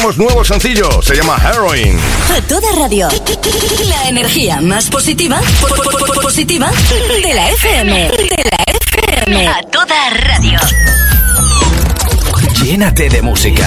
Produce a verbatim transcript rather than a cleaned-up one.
tenemos nuevo sencillo, se llama Heroin. A toda radio. La energía más positiva, positiva de la F M. De la F M. A toda radio. Llénate de música.